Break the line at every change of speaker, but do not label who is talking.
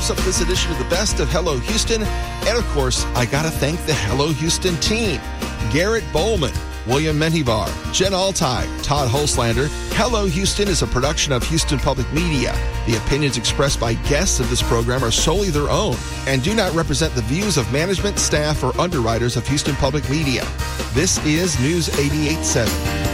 wraps up this edition of the Best of Hello Houston. And, of course, I got to thank the Hello Houston team. Garrett Bowman, William Menjivar, Jen Altai, Todd Holslander. Hello Houston is a production of Houston Public Media. The opinions expressed by guests of this program are solely their own and do not represent the views of management, staff, or underwriters of Houston Public Media. This is News 88.7.